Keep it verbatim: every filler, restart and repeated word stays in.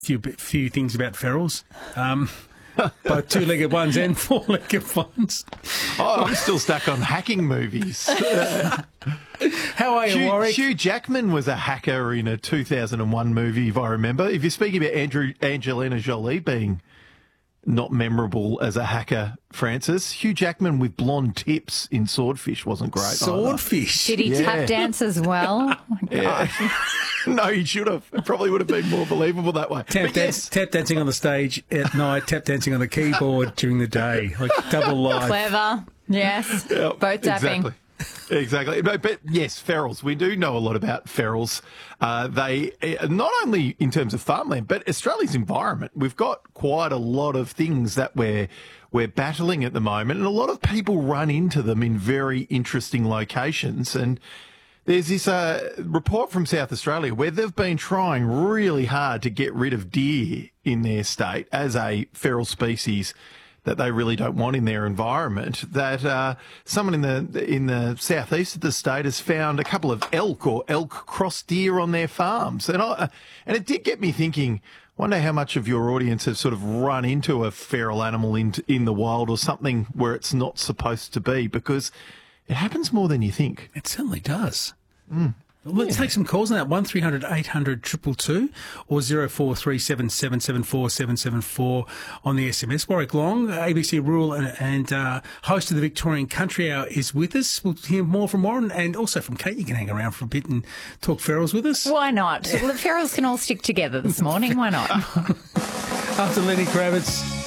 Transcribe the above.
few few things about ferals. Um, both two-legged ones and four-legged ones. Oh, I'm still stuck on hacking movies. How are you, Hugh, Warwick? Hugh Jackman was a hacker in a two thousand one movie, if I remember. If you're speaking about Andrew Angelina Jolie being not memorable as a hacker, Francis, Hugh Jackman with blonde tips in Swordfish wasn't great. Swordfish. Did he Yeah. tap dance as well? Oh, my gosh. Either. No, he should have. It probably would have been more believable that way. Tap, But dance, yes, tap dancing on the stage at night, tap dancing on the keyboard during the day, like double life. Clever. Yes. yeah, Both tapping. Exactly. Exactly. But, but yes, ferals. We do know a lot about ferals. Uh, they, uh, not only in terms of farmland, but Australia's environment. We've got quite a lot of things that we're, we're battling at the moment, and a lot of people run into them in very interesting locations. And there's this uh, report from South Australia where they've been trying really hard to get rid of deer in their state as a feral species that they really don't want in their environment. That uh, someone in the in the southeast of the state has found a couple of elk or elk cross deer on their farms, and I, and it did get me thinking. Wonder how much of your audience have sort of run into a feral animal in in the wild or something where it's not supposed to be, because it happens more than you think. It certainly does. Mm. Well, let's take some calls on that. one three hundred eight hundred two two two or zero four three seven seven seven four seven seven four on the S M S. Warwick Long, A B C Rural and, and uh, host of the Victorian Country Hour, is with us. We'll hear more from Warren and also from Kate. You can hang around for a bit and talk ferals with us. Why not? The ferals can all stick together this morning. Why not? After Lenny Kravitz.